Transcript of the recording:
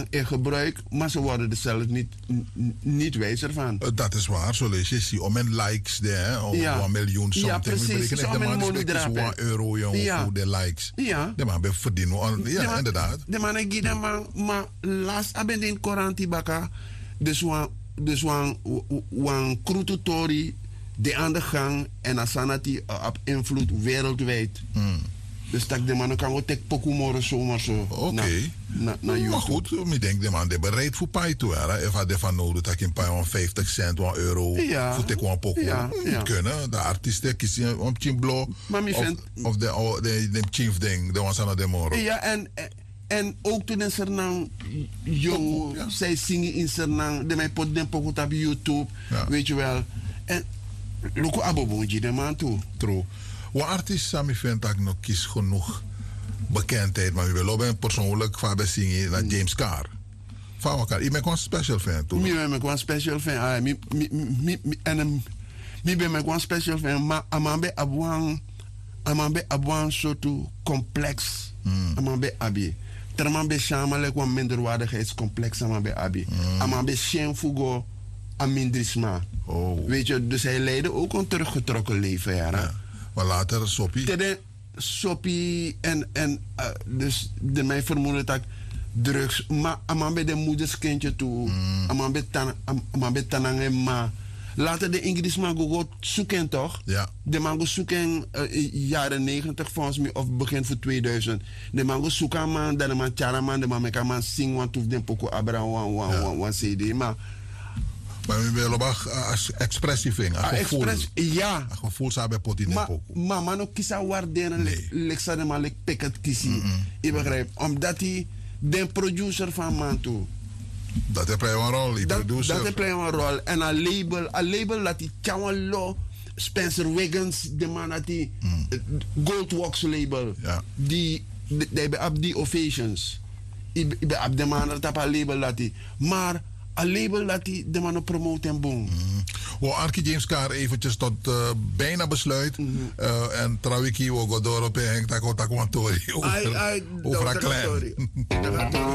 lang in gebruik, maar ze worden er zelf niet wijzer van. Dat is waar, zo lees je. Zie, om een likes, om een miljoen something. Ja, precies. Ik de man is €1, jongen, voor de likes. Ja. De man verdienen, ja, inderdaad. De man ik de man, maar last abend in Koranti baka, dus wan krututori de aan de gang en asanati op invloed wereldwijd. Dus dat de man kan ook tek pokumoro zomaar zo. Oké. Maar goed, ik denk de man de bereid voor pay toe. If hij van nodig dat je een paar 50 cent, €1 voor tek een pokoe. Niet kunnen. De artiesten kiezen om chimblo. Of de chief ding, de was aan de morgen. Ja, en ook toen in Sernang, jong, zij zingen in Sernang, de mij pot den pokoe op YouTube, weet je wel. En loko abobonji de man toe. True. Wat artiest Sammy vindt dat ik nog kies genoeg bekendheid, maar we willen ook persoonlijk van zingen naar James Carr. Van elkaar. Ik ben gewoon een special fan toe. Ik ben gewoon een special fan. Ik ben gewoon een special fan, maar amambe abuan soort complex. Amambe abi. Termambe shamale kwam minderwaardigheidscomplex amambe abi. Amambe shenfugo amindrisma. Weet je, dus hij leidde ook een teruggetrokken leven, ja. Maar later Soppie. Soppie en dus de mij vermoeden dat drugs, maar amambe de moederskindje toe, amambe tanange ma. Later de Ingrisman go zoeken toch? Ja. De man go zoeken jaren 90 volgens mij of begin van 2000. De man go zoeken man, de man charaman, de man meka man sing want of den poko abra wan CD maar. Maar we willen ook expressief in. Ja. Gevoel zou bij pot in de pokoe. Maar man ook kiezen waarderen. Leksa de man lek peket kiezen. Je begrijpt. Omdat hij de producer van man toe. Dat heeft hij een rol. Dat heeft hij een rol. En een label dat hij kan lo. Spencer Wiggins, de man dat hij Goldwax label. Ja. Die hebben die Ovations. Ik ben de man dat op een label dat hij. Maar een label dat hij de man promoten en boom. We Arkie James Carr eventjes tot bijna besluit. En trouwens, we gaan door op een heng, dat komt ook een tori over een klein.